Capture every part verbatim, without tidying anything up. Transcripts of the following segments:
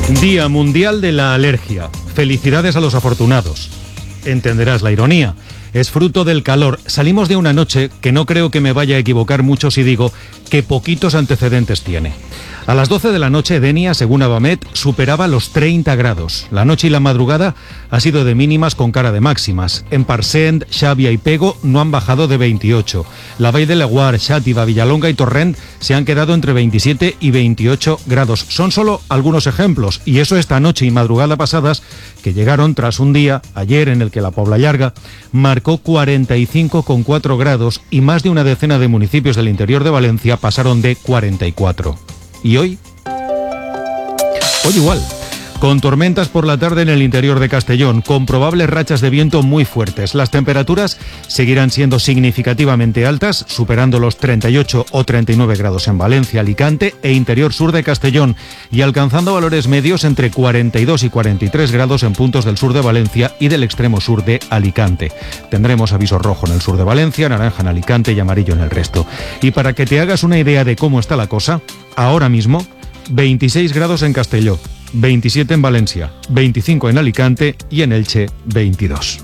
Día Mundial de la Alergia. Felicidades a los afortunados. Entenderás la ironía. Es fruto del calor. Salimos de una noche que no creo que me vaya a equivocar mucho si digo que poquitos antecedentes tiene. A las doce de la noche, Denia, según Abamet, superaba los treinta grados. La noche y la madrugada ha sido de mínimas con cara de máximas. En Parcent, Xàbia y Pego no han bajado de veintiocho. La Vall de Laguar, Xàtiva, Villalonga y Torrent se han quedado entre veintisiete y veintiocho grados. Son solo algunos ejemplos, y eso esta noche y madrugada pasadas, que llegaron tras un día, ayer, en el que la Pobla Llarga marcó cuarenta y cinco coma cuatro grados y más de una decena de municipios del interior de Valencia pasaron de cuarenta y cuatro. ¿Y hoy? Hoy igual, con tormentas por la tarde en el interior de Castellón, con probables rachas de viento muy fuertes. Las temperaturas seguirán siendo significativamente altas, superando los treinta y ocho o treinta y nueve grados en Valencia, Alicante e interior sur de Castellón, y alcanzando valores medios entre cuarenta y dos y cuarenta y tres grados en puntos del sur de Valencia y del extremo sur de Alicante. Tendremos aviso rojo en el sur de Valencia, naranja en Alicante y amarillo en el resto. Y para que te hagas una idea de cómo está la cosa, ahora mismo, veintiséis grados en Castelló, veintisiete en Valencia, veinticinco en Alicante y en Elche veintidós.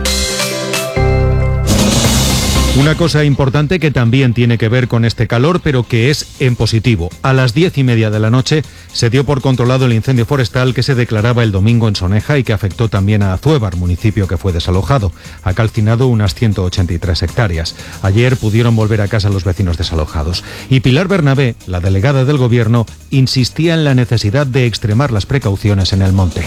Una cosa importante que también tiene que ver con este calor, pero que es en positivo. A las diez y media de la noche se dio por controlado el incendio forestal que se declaraba el domingo en Soneja y que afectó también a Azuévar, municipio que fue desalojado. Ha calcinado unas ciento ochenta y tres hectáreas. Ayer pudieron volver a casa los vecinos desalojados. Y Pilar Bernabé, la delegada del Gobierno, insistía en la necesidad de extremar las precauciones en el monte.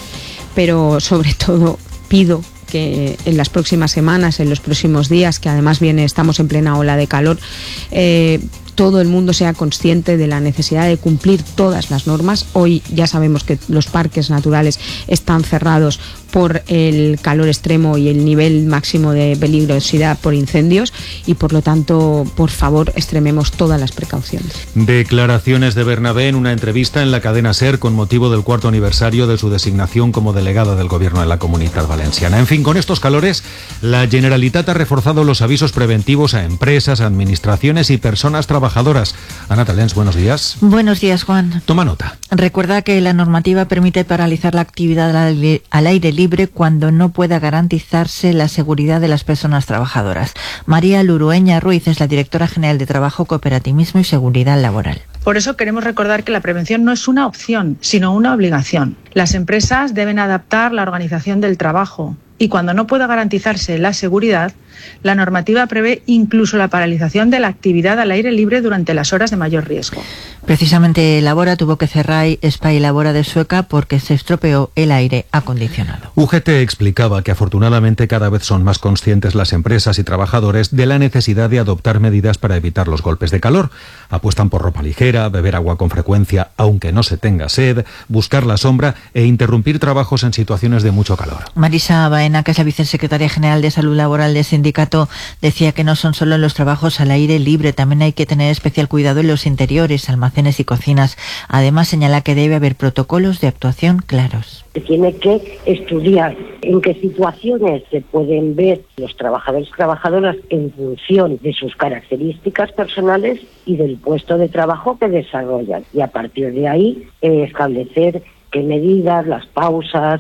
Pero sobre todo pido que en las próximas semanas, en los próximos días, que además viene, estamos en plena ola de calor, eh, todo el mundo sea consciente de la necesidad de cumplir todas las normas. Hoy ya sabemos que los parques naturales están cerrados por el calor extremo y el nivel máximo de peligrosidad por incendios y, por lo tanto, por favor, extrememos todas las precauciones. Declaraciones de Bernabé en una entrevista en la cadena SER con motivo del cuarto aniversario de su designación como delegada del Gobierno de la Comunidad Valenciana. En fin, con estos calores, la Generalitat ha reforzado los avisos preventivos a empresas, administraciones y personas trabajadoras. Ana Talens, buenos días. Buenos días, Juan. Toma nota. Recuerda que la normativa permite paralizar la actividad al aire libre cuando no pueda garantizarse la seguridad de las personas trabajadoras. María Lurueña Ruiz es la directora general de Trabajo, Cooperativismo y Seguridad Laboral. Por eso queremos recordar que la prevención no es una opción, sino una obligación. Las empresas deben adaptar la organización del trabajo y cuando no pueda garantizarse la seguridad, la normativa prevé incluso la paralización de la actividad al aire libre durante las horas de mayor riesgo. Precisamente Labora tuvo que cerrar Espai Labora de Sueca porque se estropeó el aire acondicionado. U G T explicaba que afortunadamente cada vez son más conscientes las empresas y trabajadores de la necesidad de adoptar medidas para evitar los golpes de calor. Apuestan por ropa ligera, beber agua con frecuencia aunque no se tenga sed, buscar la sombra e interrumpir trabajos en situaciones de mucho calor. Marisa Baena, que es la vicesecretaria general de Salud Laboral del sindicato, decía que no son solo los trabajos al aire libre, también hay que tener especial cuidado en los interiores, almacenes y cocinas. Además, señala que debe haber protocolos de actuación claros. Se tiene que estudiar en qué situaciones se pueden ver los trabajadores y trabajadoras en función de sus características personales y del puesto de trabajo que desarrollan. Y a partir de ahí eh, establecer qué medidas, las pausas,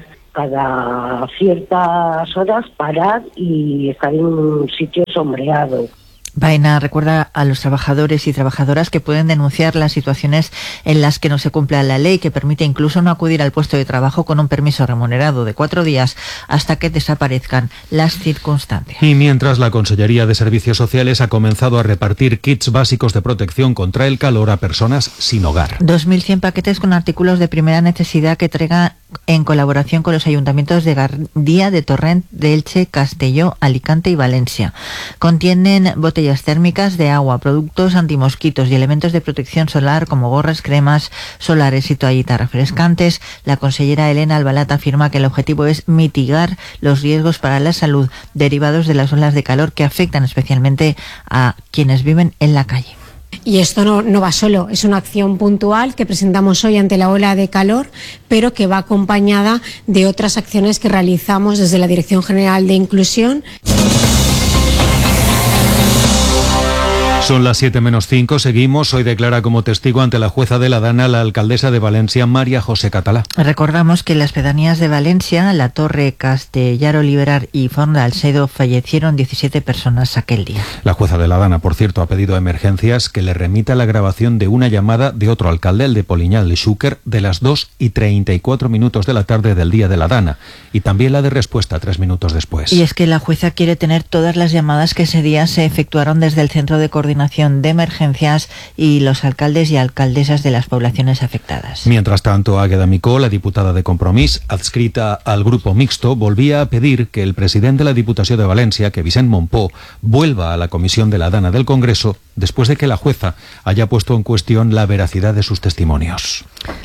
cada ciertas horas parar y estar en un sitio sombreado. Baena recuerda a los trabajadores y trabajadoras que pueden denunciar las situaciones en las que no se cumpla la ley, que permite incluso no acudir al puesto de trabajo con un permiso remunerado de cuatro días hasta que desaparezcan las circunstancias. Y mientras, la Consellería de Servicios Sociales ha comenzado a repartir kits básicos de protección contra el calor a personas sin hogar. dos mil cien paquetes con artículos de primera necesidad que entrega en colaboración con los ayuntamientos de Gandía, de Torrent, de Elche, Castelló, Alicante y Valencia. Contienen botellas térmicas de agua, productos antimosquitos y elementos de protección solar como gorras, cremas solares y toallitas refrescantes. La consellera Elena Albalat afirma que el objetivo es mitigar los riesgos para la salud derivados de las olas de calor que afectan especialmente a quienes viven en la calle. Y esto no, no va solo, es una acción puntual que presentamos hoy ante la ola de calor, pero que va acompañada de otras acciones que realizamos desde la Dirección General de Inclusión. Son las siete menos cinco, seguimos. Hoy declara como testigo ante la jueza de la Dana la alcaldesa de Valencia, María José Catalá. Recordamos que en las pedanías de Valencia, La Torre, Castellar, Oliverar y Font d'Alcedo fallecieron diecisiete personas aquel día. La jueza de la Dana, por cierto, ha pedido a Emergencias que le remita la grabación de una llamada de otro alcalde, el de Poliñal de Xúquer, de las dos y treinta y cuatro minutos de la tarde del día de la Dana, y también la de respuesta tres minutos después. Y es que la jueza quiere tener todas las llamadas que ese día se efectuaron desde el Centro de Coordinación de Emergencias y los alcaldes y alcaldesas de las poblaciones afectadas. Mientras tanto, Águeda Micó, la diputada de Compromís, adscrita al grupo mixto, volvía a pedir que el presidente de la Diputación de Valencia, que Vicent Mompó, vuelva a la comisión de la Dana del Congreso después de que la jueza haya puesto en cuestión la veracidad de sus testimonios.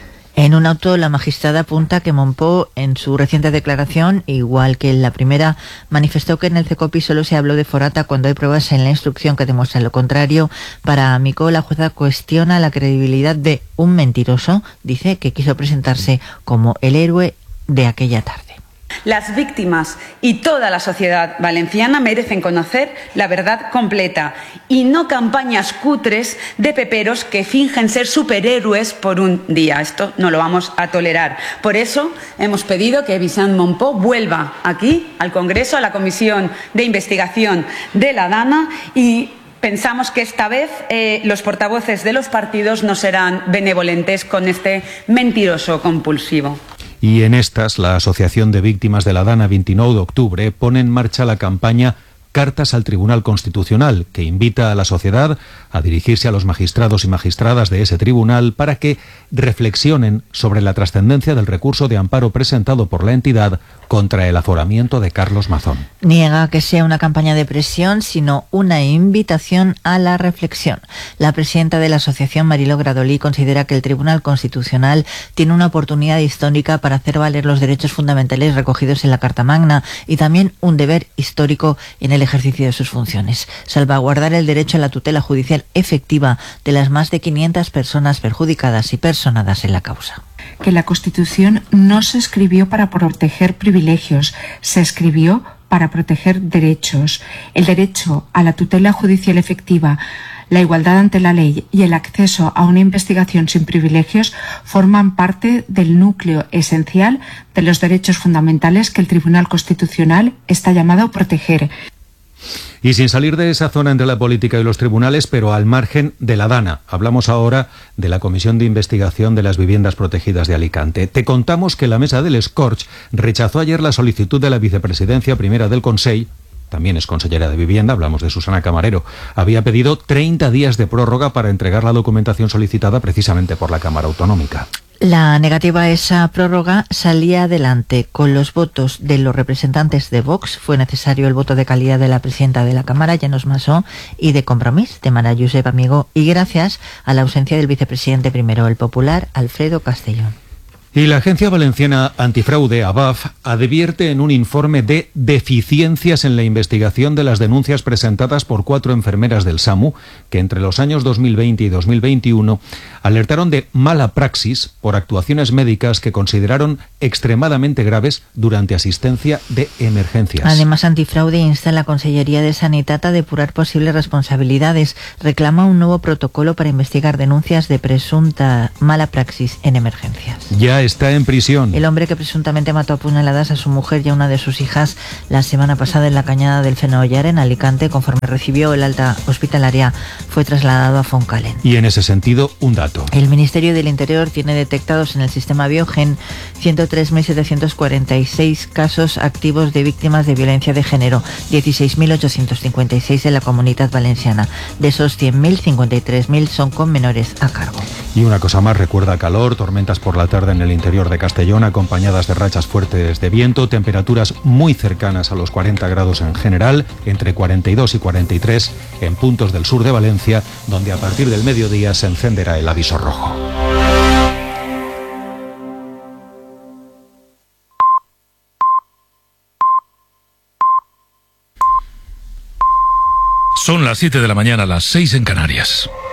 En un auto, la magistrada apunta que Mompó, en su reciente declaración, igual que en la primera, manifestó que en el CECOPI solo se habló de forata cuando hay pruebas en la instrucción que demuestran lo contrario. Para Micó, la jueza cuestiona la credibilidad de un mentiroso. Dice que quiso presentarse como el héroe de aquella tarde. Las víctimas y toda la sociedad valenciana merecen conocer la verdad completa y no campañas cutres de peperos que fingen ser superhéroes por un día. Esto no lo vamos a tolerar. Por eso hemos pedido que Vicent Mompó vuelva aquí al Congreso, a la Comisión de Investigación de la Dana, y pensamos que esta vez eh, los portavoces de los partidos no serán benevolentes con este mentiroso compulsivo. Y en estas, la Asociación de Víctimas de la Dana veintinueve de octubre pone en marcha la campaña Cartas al Tribunal Constitucional, que invita a la sociedad a dirigirse a los magistrados y magistradas de ese tribunal para que reflexionen sobre la trascendencia del recurso de amparo presentado por la entidad contra el aforamiento de Carlos Mazón. Niega que sea una campaña de presión, sino una invitación a la reflexión. La presidenta de la asociación, Mariló Gradolí, considera que el Tribunal Constitucional tiene una oportunidad histórica para hacer valer los derechos fundamentales recogidos en la Carta Magna y también un deber histórico en el ejercicio de sus funciones: salvaguardar el derecho a la tutela judicial efectiva de las más de quinientas personas perjudicadas y personadas en la causa. Que la Constitución no se escribió para proteger privilegios, se escribió para proteger derechos. El derecho a la tutela judicial efectiva, la igualdad ante la ley y el acceso a una investigación sin privilegios forman parte del núcleo esencial de los derechos fundamentales que el Tribunal Constitucional está llamado a proteger. Y sin salir de esa zona entre la política y los tribunales, pero al margen de la Dana, hablamos ahora de la Comisión de Investigación de las Viviendas Protegidas de Alicante. Te contamos que la mesa del Scorch rechazó ayer la solicitud de la vicepresidencia primera del Consell, también es consellera de Vivienda, hablamos de Susana Camarero. Había pedido treinta días de prórroga para entregar la documentación solicitada precisamente por la Cámara Autonómica. La negativa a esa prórroga salía adelante con los votos de los representantes de Vox. Fue necesario el voto de calidad de la presidenta de la Cámara, Llanos Masó, y de Compromís, de Mara Josep Amigó, y gracias a la ausencia del vicepresidente primero, el popular Alfredo Castellón. Y la Agencia Valenciana Antifraude, A B A F, advierte en un informe de deficiencias en la investigación de las denuncias presentadas por cuatro enfermeras del SAMU, que entre los años dos mil veinte y dos mil veintiuno alertaron de mala praxis por actuaciones médicas que consideraron extremadamente graves durante asistencia de emergencias. Además, Antifraude insta a la Consellería de Sanitat a depurar posibles responsabilidades. Reclama un nuevo protocolo para investigar denuncias de presunta mala praxis en emergencias. Ya está en prisión. El hombre que presuntamente mató a puñaladas a su mujer y a una de sus hijas la semana pasada en la cañada del Fenollar, en Alicante, conforme recibió el alta hospitalaria, fue trasladado a Foncalen. Y en ese sentido, un dato. El Ministerio del Interior tiene detectados en el sistema Biogen ciento tres mil setecientos cuarenta y seis casos activos de víctimas de violencia de género, dieciséis mil ochocientos cincuenta y seis de la Comunidad Valenciana. De esos cien mil, cincuenta y tres mil son con menores a cargo. Y una cosa más, recuerda calor, tormentas por la tarde en el interior de Castellón, acompañadas de rachas fuertes de viento, temperaturas muy cercanas a los cuarenta grados en general, entre cuarenta y dos y cuarenta y tres en puntos del sur de Valencia, donde a partir del mediodía se encenderá el aviso rojo. Son las siete de la mañana, las seis en Canarias.